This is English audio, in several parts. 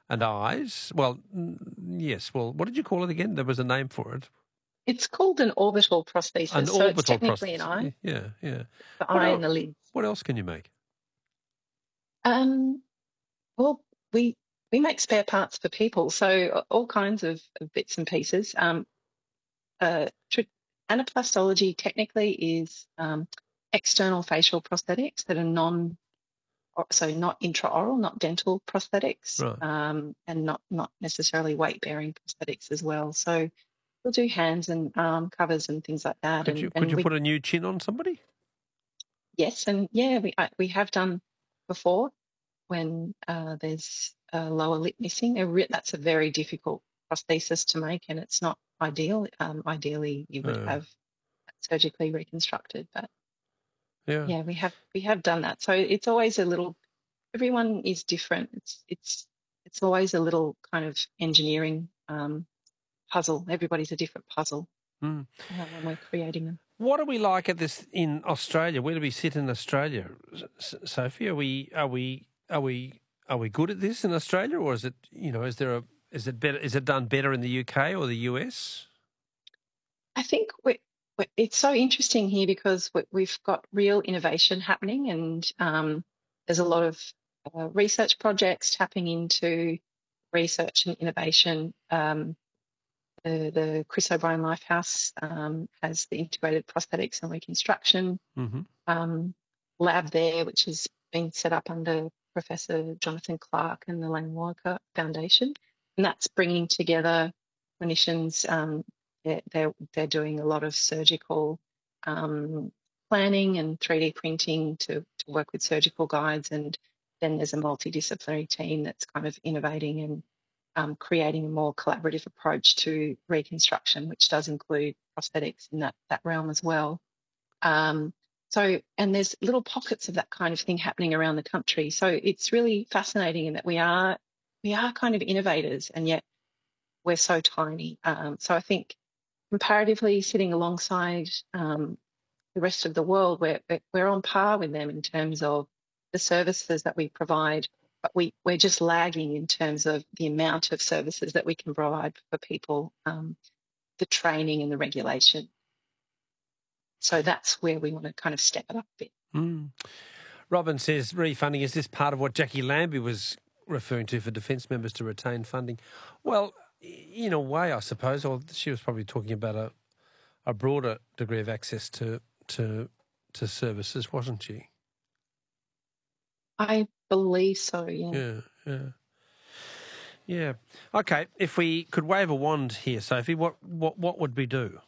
and eyes. Well, yes. Well, what did you call it again? There was a name for it. It's called an orbital prosthesis, An so it's orbital technically an prosthesis. eye, Yeah, yeah. the What eye else? and the lids. What else can you make? Well, we make spare parts for people, so all kinds of bits and pieces. Uh, Anaplastology technically is external facial prosthetics that are not intraoral, not dental prosthetics, Right. and not necessarily weight-bearing prosthetics as well. So we'll do hands and arm covers and things like that. Could you And we put a new chin on somebody? Yes, and yeah, we have done before when there's a lower lip missing. That's a very difficult prosthesis to make, and it's not ideal. Ideally, you would have that surgically reconstructed, but Yeah. yeah, we have done that. So it's always a little. Everyone is different. It's always a little kind of engineering puzzle. Everybody's a different puzzle Mm. when we're creating them. What are we like at this in Australia? Where do we sit in Australia, Sophie? Are we good at this in Australia, or is it is it better? Is it done better in the UK or the US? I think it's so interesting here because we've got real innovation happening, and there's a lot of research projects tapping into research and innovation. The Chris O'Brien Lifehouse has the integrated prosthetics and reconstruction lab there, which has been set up under Professor Jonathan Clark and the Lang Walker Foundation, and that's bringing together clinicians. They're doing a lot of surgical planning and 3D printing to work with surgical guides, and then there's a multidisciplinary team that's kind of innovating and creating a more collaborative approach to reconstruction, which does include prosthetics in that realm as well. And there's little pockets of that kind of thing happening around the country. So it's really fascinating in that we are kind of innovators, and yet we're so tiny. So I think comparatively sitting alongside the rest of the world, we're on par with them in terms of the services that we provide, but we're just lagging in terms of the amount of services that we can provide for people, the training and the regulation. So that's where we want to kind of step it up a bit. Mm. Robin says, refunding, is this part of what Jackie Lambie was referring to for defence members to retain funding? Well, in a way, I suppose, or she was probably talking about a broader degree of access to services, wasn't she? I believe so, yeah. Yeah, yeah. Yeah. Okay, if we could wave a wand here, Sophie, what would we do?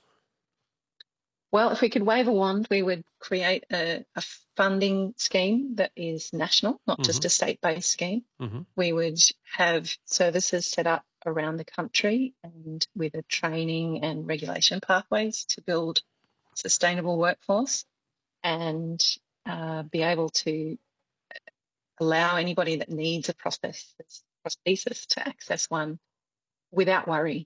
Well, if we could wave a wand, we would create a funding scheme that is national, not just a state-based scheme. We would have services set up around the country and with a training and regulation pathways to build a sustainable workforce, and be able to allow anybody that needs a prosthesis to access one without worry.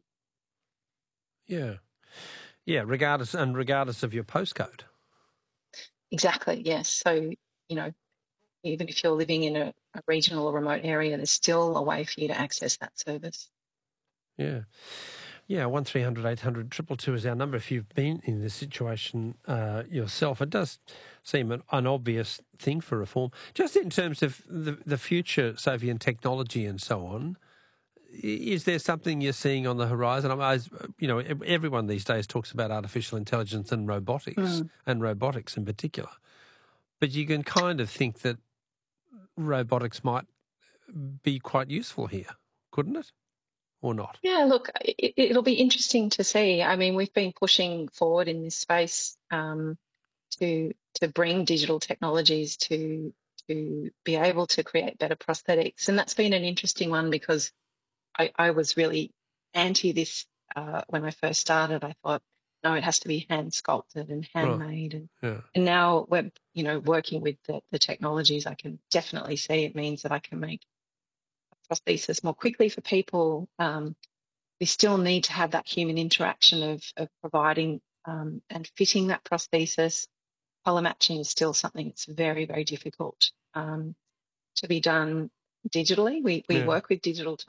Yeah. Yeah, regardless of your postcode. Exactly, yes. So, even if you're living in a regional or remote area, there's still a way for you to access that service. Yeah. Yeah, 1300 800 222 is our number if you've been in this situation yourself. It does seem an obvious thing for reform. Just in terms of the future, Sophie, and technology and so on, is there something you're seeing on the horizon? Everyone these days talks about artificial intelligence and robotics, and robotics in particular. But you can kind of think that robotics might be quite useful here, couldn't it? Or not? Yeah, look, it'll be interesting to see. I mean, we've been pushing forward in this space to bring digital technologies to be able to create better prosthetics, and that's been an interesting one because I was really anti this when I first started. I thought, no, it has to be hand sculpted and handmade, and now we're working with the technologies. I can definitely see it means that I can make a prosthesis more quickly for people. We still need to have that human interaction of providing and fitting that prosthesis. Colour matching is still something that's very, very difficult to be done digitally. We work with digital